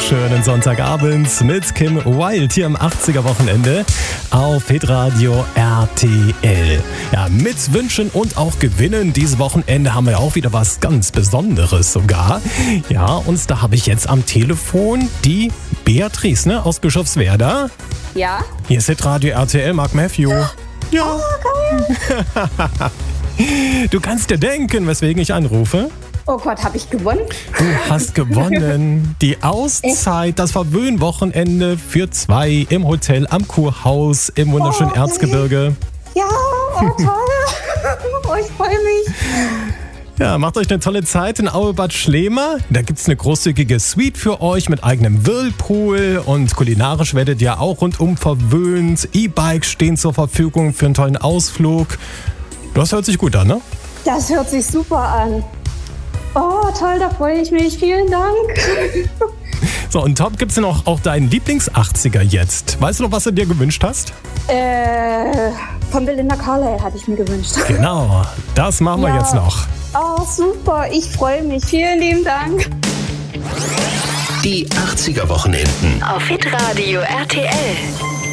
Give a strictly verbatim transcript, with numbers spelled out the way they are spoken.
schönen Sonntagabend mit Kim Wilde hier am achtziger-Wochenende auf Hitradio R T L. Ja, mit Wünschen und auch Gewinnen. Dieses Wochenende haben wir auch wieder was ganz Besonderes sogar. Ja, und da habe ich jetzt am Telefon die Beatrice, ne, aus Bischofswerda. Ja? Hier ist Hitradio R T L, Mark Matthew. Ja. Oh, geil. Du kannst dir denken, weswegen ich anrufe. Oh Gott, habe ich gewonnen? Du hast gewonnen. Die Auszeit, das Verwöhnwochenende für zwei im Hotel am Kurhaus im wunderschönen Oh, Erzgebirge. Ja, oh toll. Oh, ich freue mich. Ja, macht euch eine tolle Zeit in Auebad Schlema. Da gibt es eine großzügige Suite für euch mit eigenem Whirlpool und kulinarisch werdet ihr auch rundum verwöhnt. E-Bikes stehen zur Verfügung für einen tollen Ausflug. Das hört sich gut an, ne? Das hört sich super an. Oh, toll, da freue ich mich. Vielen Dank. So, und top gibt's denn auch, auch deinen Lieblings-achtziger jetzt. Weißt du noch, was du dir gewünscht hast? Äh, von Belinda Carlisle hatte ich mir gewünscht. Genau, das machen wir Ja. jetzt noch. Oh, super. Ich freue mich. Vielen lieben Dank. Die achtziger-Wochenenden. Auf Hitradio R T L.